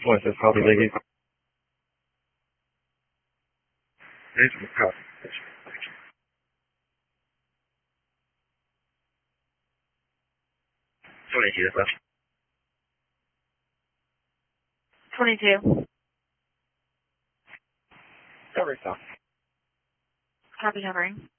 Voice is copy, lady. Copy. 做练习的时候。 22. Cover stop. Copy hovering.